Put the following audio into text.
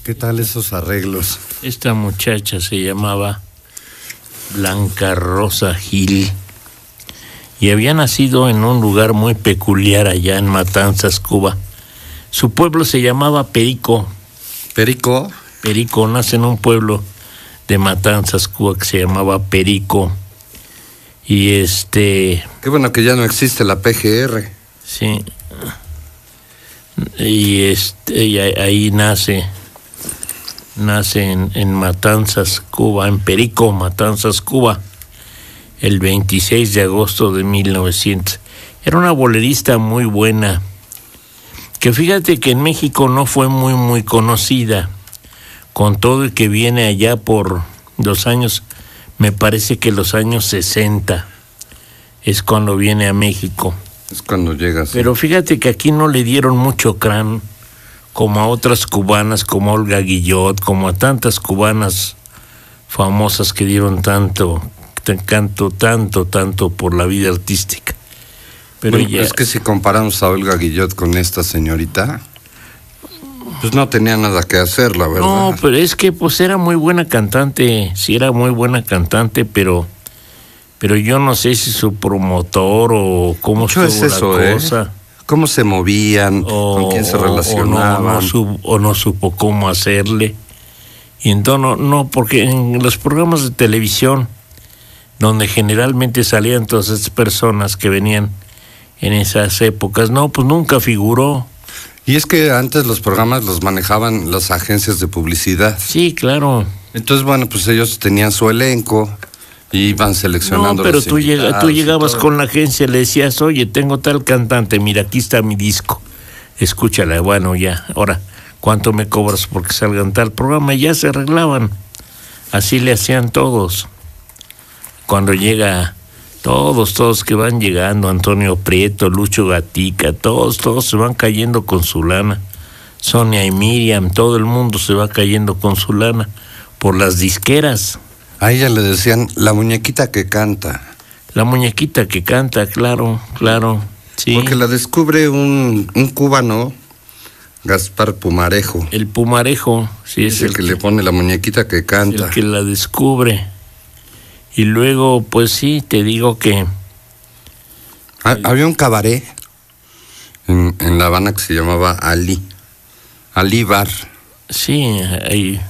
¿Qué tal esos arreglos? Esta muchacha se llamaba Blanca Rosa Gil y había nacido en un lugar muy peculiar allá en Matanzas, Cuba. Su pueblo se llamaba Perico. ¿Perico? Perico, nace en un pueblo de Matanzas, Cuba, que se llamaba Perico. Y Qué bueno que ya no existe la PGR. Sí. Y ella ahí nace en Matanzas, Cuba, en Perico, Matanzas, Cuba, el 26 de agosto de 1900. Era una bolerista muy buena, que fíjate que en México no fue muy conocida, con todo el que viene allá por los años, me parece que los años 60 es cuando viene a México. Es cuando llegas. Pero fíjate que aquí no le dieron mucho crán, como a otras cubanas, como Olga Guillot, como a tantas cubanas famosas que dieron tanto por la vida artística. Pero bueno, es que si comparamos a Olga Guillot con esta señorita, pues no tenía nada que hacer, la verdad. No, pero es que pues era muy buena cantante, sí era muy buena cantante, pero yo no sé si su promotor o cómo estuvo es eso, la cosa. ¿Cómo se movían? ¿Con quién se relacionaban? O no supo cómo hacerle. Y entonces no, porque en los programas de televisión, donde generalmente salían todas estas personas que venían en esas épocas, no, pues nunca figuró. Y es que antes los programas los manejaban las agencias de publicidad. Sí, claro. Entonces, bueno, pues ellos tenían su elenco y iban seleccionando. No, pero tú llegabas con la agencia y le decías, oye, tengo tal cantante, mira, aquí está mi disco, escúchala, bueno, ya, ahora, ¿cuánto me cobras porque salga en tal programa? Y ya se arreglaban, así le hacían todos. Cuando llega, todos que van llegando, Antonio Prieto, Lucho Gatica, todos se van cayendo con su lana, Sonia y Miriam, todo el mundo se va cayendo con su lana, por las disqueras. A ella le decían la muñequita que canta. La muñequita que canta, claro, sí. Porque la descubre un cubano, Gaspar Pumarejo. El Pumarejo, sí, es el que le pone la muñequita que canta. El que la descubre. Y luego, pues sí, te digo que... Había un cabaret en La Habana que se llamaba Ali Bar. Sí, ahí